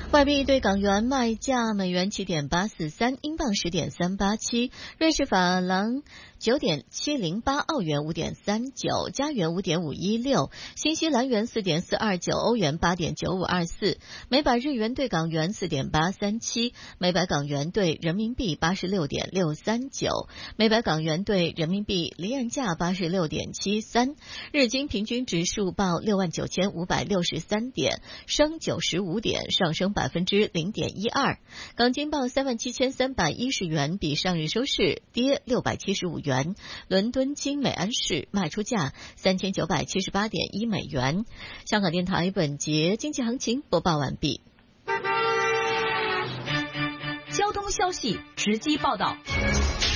外币对港元卖价：美元7.843，英镑10.387，瑞士法郎9.708，澳元5.39，加元5.516，新西兰元4.429，欧元8.9524，每百日元对港元4.837，每百港元对人民币86.639，每百港元对人民币离岸价86.73，日经平均指数报69563点，升95点，上升0.12%。港金报37310元，比上日收市跌675元。伦敦金每安士卖出价3978.1美元。香港电台本节经济行情播报完毕。 交通消息直击报道。